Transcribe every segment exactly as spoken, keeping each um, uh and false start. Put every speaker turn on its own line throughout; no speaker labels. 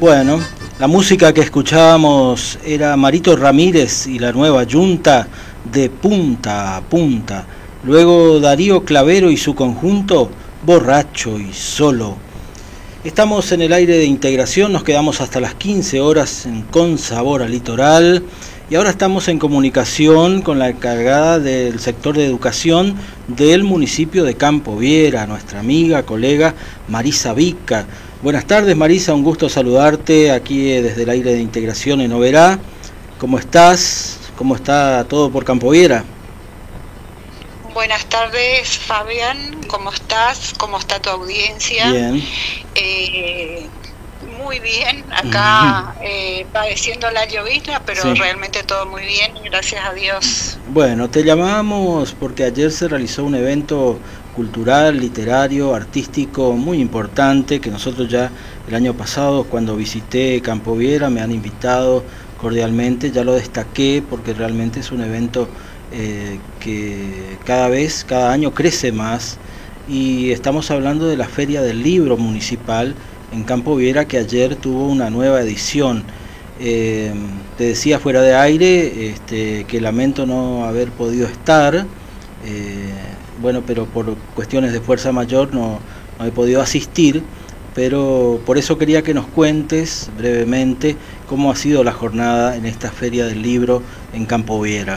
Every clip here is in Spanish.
Bueno, la música que escuchábamos era Marito Ramírez y la nueva Yunta de Punta a Punta. Luego Darío Clavero y su conjunto Borracho y Solo. Estamos en el aire de integración, nos quedamos hasta las quince horas en Con Sabor a Litoral. Y ahora estamos en comunicación con la encargada del sector de educación del municipio de Campo Viera, nuestra amiga, colega Marisa Vica. Buenas tardes, Marisa, un gusto saludarte aquí desde el aire de integración en Oberá. ¿Cómo estás? ¿Cómo está todo por Campo Viera?
Buenas tardes, Fabián, ¿cómo estás? ¿Cómo está tu audiencia?
Bien.
Eh, muy bien, acá eh, padeciendo la llovizna, pero sí, realmente todo muy bien, gracias a Dios.
Bueno, te llamamos porque ayer se realizó un evento cultural, literario, artístico muy importante que nosotros ya el año pasado cuando visité Campo Viera me han invitado cordialmente, ya lo destaqué porque realmente es un evento eh, que cada vez, cada año crece más, y estamos hablando de la Feria del Libro Municipal en Campo Viera, que ayer tuvo una nueva edición. Eh, te decía fuera de aire este, que lamento no haber podido estar, eh, bueno, pero por cuestiones de fuerza mayor no, no he podido asistir, pero por eso quería que nos cuentes brevemente cómo ha sido la jornada en esta Feria del Libro en Campo Viera.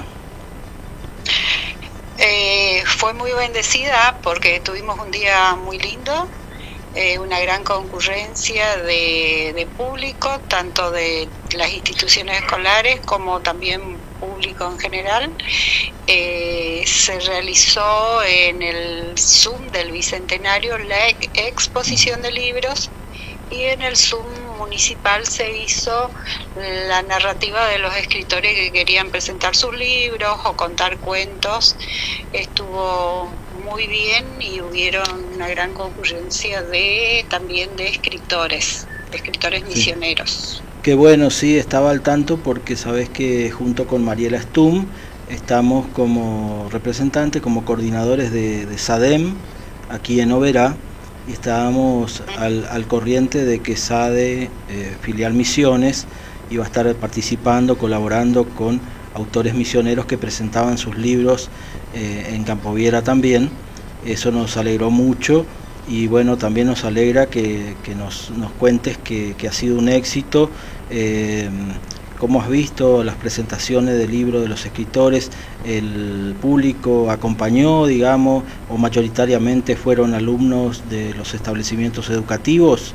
Eh, fue muy bendecida porque tuvimos un día muy lindo. Eh, una gran concurrencia de, de público, tanto de las instituciones escolares como también público en general. Eh, se realizó en el Zoom del Bicentenario la ex exposición de libros, y en el Zoom municipal se hizo la narrativa de los escritores que querían presentar sus libros o contar cuentos. Estuvo muy bien y hubieron una gran concurrencia de también de escritores, de escritores sí, misioneros.
Qué bueno, sí, estaba al tanto porque sabes que junto con Mariela Stum estamos como representantes, como coordinadores de, de SADEM aquí en Oberá, y estábamos al, al corriente de que SADE, eh, filial Misiones, iba a estar participando, colaborando con autores misioneros que presentaban sus libros eh, en Campo Viera también. Eso nos alegró mucho, y bueno, también nos alegra que, que nos, nos cuentes que, que ha sido un éxito. Eh, ¿Cómo has visto las presentaciones del libro de los escritores? ¿El público acompañó, digamos, o mayoritariamente fueron alumnos de los establecimientos educativos?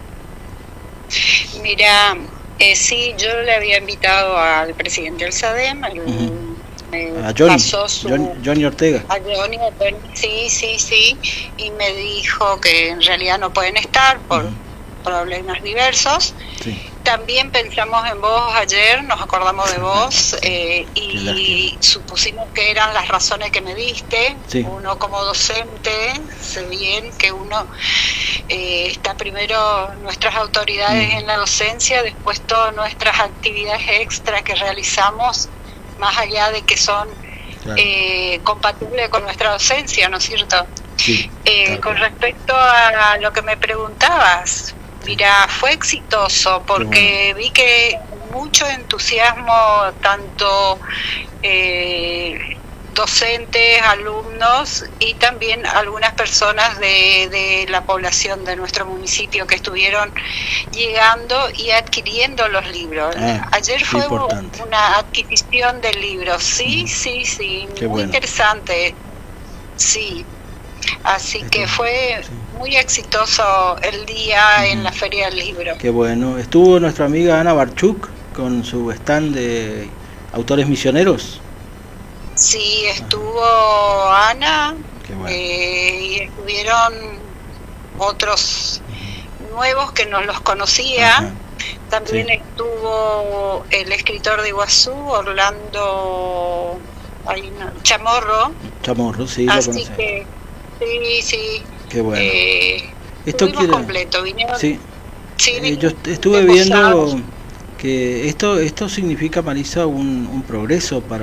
Mira, eh, sí, yo le había invitado al presidente del SADEM, al,
Uh-huh.
me
a Johnny,
pasó su,
Johnny, Johnny Ortega.
A Johnny, sí, sí, sí, y me dijo que en realidad no pueden estar por uh-huh. problemas diversos. Sí. También pensamos en vos ayer, nos acordamos de vos eh, y supusimos que eran las razones que me diste. Sí. Uno como docente, sé bien que uno eh, está primero nuestras autoridades mm. en la docencia, después todas nuestras actividades extras que realizamos, más allá de que son claro. eh, compatibles con nuestra docencia, ¿no es cierto? Sí, eh, claro. Con respecto a lo que me preguntabas, mira, fue exitoso porque bueno. vi que mucho entusiasmo, tanto eh, docentes, alumnos y también algunas personas de, de la población de nuestro municipio que estuvieron llegando y adquiriendo los libros. Ah, Ayer fue importante. Una adquisición de libros, sí, mm. sí, sí, Qué muy bueno. Interesante, sí. Así Esto, que fue sí. muy exitoso el día uh-huh. en la Feria del Libro.
Qué bueno. Estuvo nuestra amiga Ana Barchuk con su stand de autores misioneros.
Sí, estuvo uh-huh. Ana, bueno. eh, y estuvieron otros uh-huh. nuevos que no los conocía. Uh-huh. También sí. estuvo el escritor de Iguazú, Orlando ay, no, Chamorro.
Chamorro, sí,
Así
lo conocí.
que sí, sí.
Qué bueno.
Eh,
esto quiere...
completo, vinieron...
Sí.
Sí,
eh, yo estuve viendo que esto esto significa, Marisa, un, un progreso para